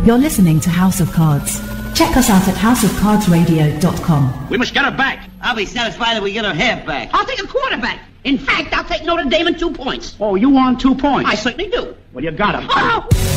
You're listening to House of Cards. Check us out at houseofcardsradio.com. We must get her back. I'll be satisfied if we get her half back. I'll take a quarterback. In fact, I'll take Notre Dame in 2 points. Oh, you want 2 points? I certainly do. Well, you got 'em. Oh!